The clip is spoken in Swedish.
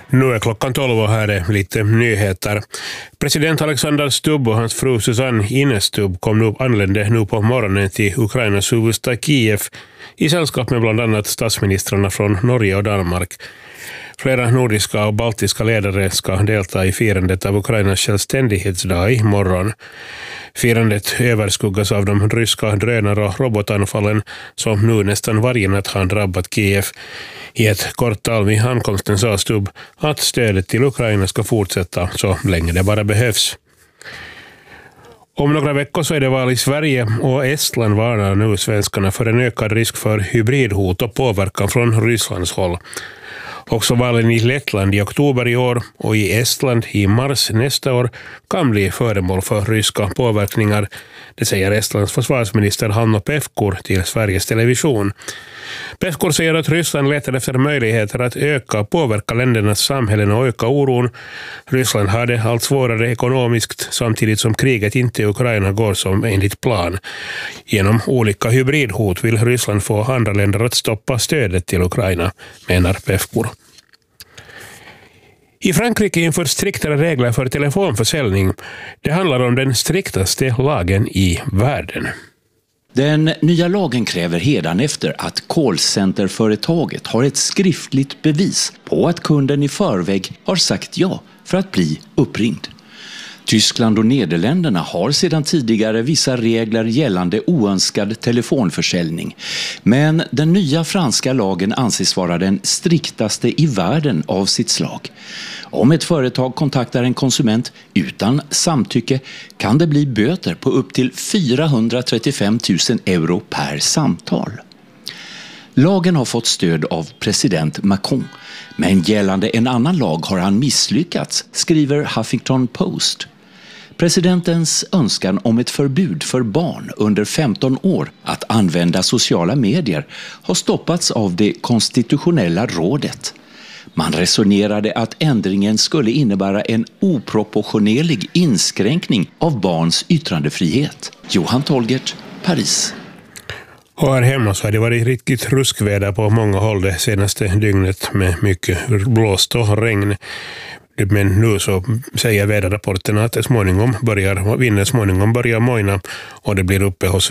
Nu är klockan 12 och här är lite nyheter. President Alexander Stubb och hans fru Susanne Ines Stubb anlände nu på morgonen till Ukrainas huvudstad Kiev i sällskap med bland annat statsministrarna från Norge och Danmark. Flera nordiska och baltiska ledare ska delta i firandet av Ukrainas självständighetsdag i morgon. Firandet överskuggas av de ryska drönar- och robotanfallen som nu nästan varje natt har drabbat Kiev. I ett kort tal vid ankomsten sa Stubb att stödet till Ukraina ska fortsätta så länge det bara behövs. Om några veckor så är det val i Sverige och Estland varnar nu svenskarna för en ökad risk för hybridhot och påverkan från Rysslands håll. Också valen i Lettland i oktober i år och i Estland i mars nästa år kan bli föremål för ryska påverkningar. Det säger Estlands försvarsminister Hanno Pevkur till Sveriges Television. Pevkur säger att Ryssland letar efter möjligheter att påverka ländernas samhällen och öka oron. Ryssland har det allt svårare ekonomiskt samtidigt som kriget inte i Ukraina går som enligt plan. Genom olika hybridhot vill Ryssland få andra länder att stoppa stödet till Ukraina, menar Pevkur. I Frankrike införs striktare regler för telefonförsäljning. Det handlar om den striktaste lagen i världen. Den nya lagen kräver hädanefter att callcenterföretaget har ett skriftligt bevis på att kunden i förväg har sagt ja för att bli uppringd. Tyskland och Nederländerna har sedan tidigare vissa regler gällande oönskad telefonförsäljning. Men den nya franska lagen anses vara den striktaste i världen av sitt slag. Om ett företag kontaktar en konsument utan samtycke kan det bli böter på upp till 435 000 euro per samtal. Lagen har fått stöd av president Macron, men gällande en annan lag har han misslyckats, skriver Huffington Post. Presidentens önskan om ett förbud för barn under 15 år att använda sociala medier har stoppats av det konstitutionella rådet. Man resonerade att ändringen skulle innebära en oproportionerlig inskränkning av barns yttrandefrihet. Johan Tolgert, Paris. Och här hemma så har det varit riktigt ruskväder på många håll det senaste dygnet med mycket blåst och regn. Men nu så säger väderrapporterna att vinden småningom börjar mojna och det blir uppehåll